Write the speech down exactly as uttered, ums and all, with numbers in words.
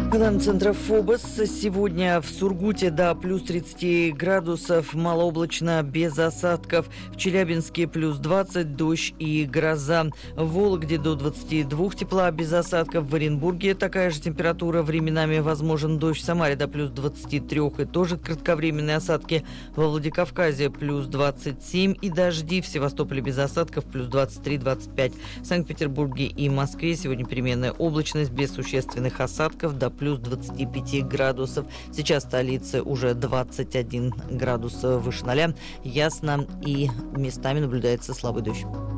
По данным центра ФОБОС, сегодня в Сургуте до плюс тридцать градусов, малооблачно, без осадков. В Челябинске плюс двадцать, дождь и гроза. В Вологде до двадцати двух тепла, без осадков. В Оренбурге такая же температура, временами возможен дождь. В Самаре до плюс двадцати трёх и тоже кратковременные осадки. Во Владикавказе плюс двадцать семь и дожди. В Севастополе без осадков плюс двадцать три - двадцать пять. В Санкт-Петербурге и Москве сегодня переменная облачность без существенных осадков до плюс двадцати пяти градусов. Сейчас в столице уже двадцать один градус выше ноля. Ясно, и местами наблюдается слабый дождь.